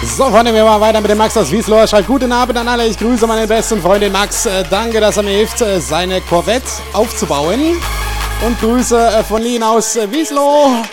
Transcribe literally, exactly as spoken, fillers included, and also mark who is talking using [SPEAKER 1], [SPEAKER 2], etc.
[SPEAKER 1] So, Freunde, wir machen weiter mit dem Max aus Wiesloh. Er schreibt guten Abend an alle. Ich grüße meinen besten Freund, den Max. Äh, danke, dass er mir hilft, äh, seine Corvette aufzubauen. Und Grüße äh, von Lien aus äh, Wiesloh.